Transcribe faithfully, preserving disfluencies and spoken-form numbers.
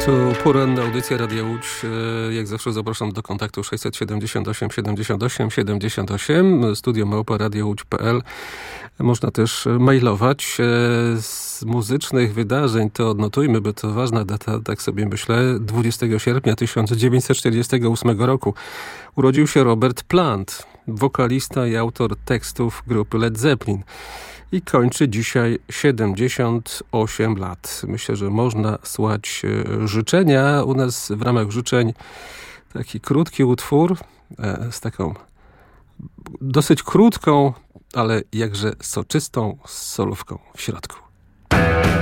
To poranna audycja Radia Łódź. Jak zawsze zapraszam do kontaktu sześćset siedemdziesiąt osiem siedemdziesiąt osiem siedemdziesiąt osiem, studio małpa radio łódź kropka p l. Można też mailować. Z muzycznych wydarzeń to odnotujmy, bo to ważna data, tak sobie myślę. dwudziestego sierpnia tysiąc dziewięćset czterdziestego ósmego roku urodził się Robert Plant, wokalista i autor tekstów grupy Led Zeppelin. I kończy dzisiaj siedemdziesiąt osiem lat. Myślę, że można słuchać życzenia. U nas w ramach życzeń taki krótki utwór z taką dosyć krótką, ale jakże soczystą solówką w środku.